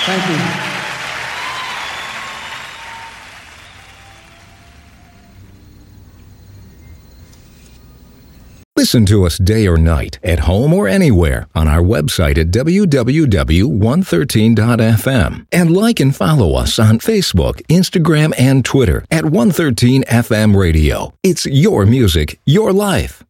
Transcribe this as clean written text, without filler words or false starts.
Thank you. Listen to us day or night, at home or anywhere, on our website at www.113.fm. And like and follow us on Facebook, Instagram, and Twitter at 113 FM Radio. It's your music, your life.